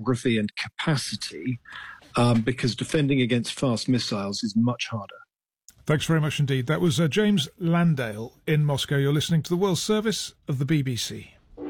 geography and capacity, because defending against fast missiles is much harder. Thanks very much indeed. That was James Landale in Moscow. You're listening to the World Service of the BBC.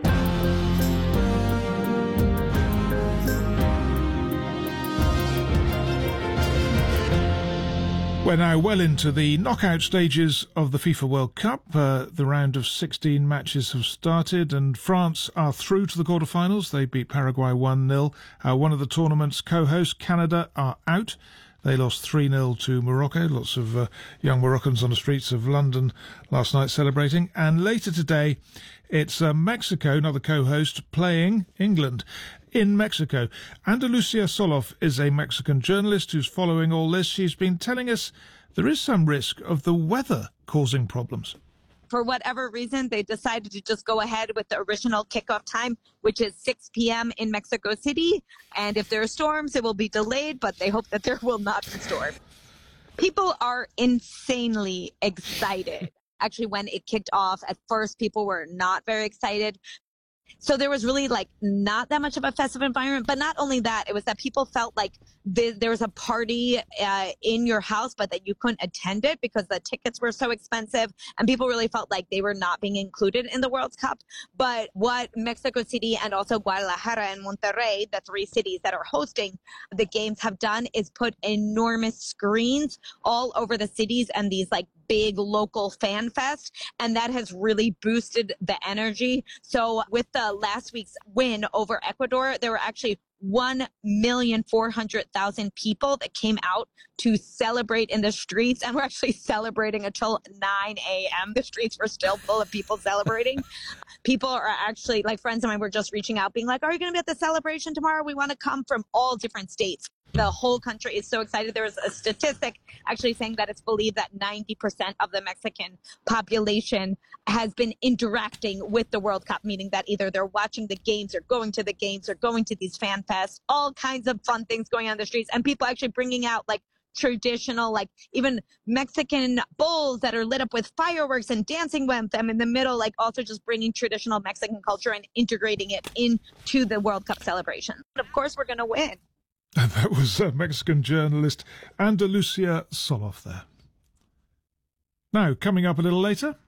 We're now well into the knockout stages of the FIFA World Cup. The round of 16 matches have started and France are through to the quarterfinals. They beat Paraguay 1-0. One of the tournament's co-hosts, Canada, are out. They lost 3-0 to Morocco. Lots of young Moroccans on the streets of London last night celebrating. And later today, it's Mexico, another co-host, playing England in Mexico. Andalucia Soloff is a Mexican journalist who's following all this. She's been telling us there is some risk of the weather causing problems. For whatever reason, they decided to just go ahead with the original kickoff time, which is 6 p.m. in Mexico City. And if there are storms, it will be delayed, but they hope that there will not be storms. People are insanely excited. Actually, when it kicked off, at first, people were not very excited. So there was really not that much of a festive environment. But not only that, it was that people felt like there was a party in your house, but that you couldn't attend it because the tickets were so expensive. And people really felt like they were not being included in the World Cup. But what Mexico City and also Guadalajara and Monterrey, the three cities that are hosting the games, have done is put enormous screens all over the cities and these big local fan fest. And that has really boosted the energy. So with the last week's win over Ecuador, there were actually 1,400,000 people that came out to celebrate in the streets, and we're actually celebrating until 9 a.m. The streets were still full of people celebrating. People are actually, friends of mine were just reaching out being like, are you going to be at the celebration tomorrow? We want to come from all different states. The whole country is so excited. There was a statistic actually saying that it's believed that 90% of the Mexican population has been interacting with the World Cup, meaning that either they're watching the games or going to the games or going to these fan fests, all kinds of fun things going on in the streets, and people actually bringing out traditional, even Mexican bowls that are lit up with fireworks and dancing with them in the middle, also just bringing traditional Mexican culture and integrating it into the World Cup celebration. Of course, we're going to win. And that was Mexican journalist Andalucia Soloff there. Now, coming up a little later,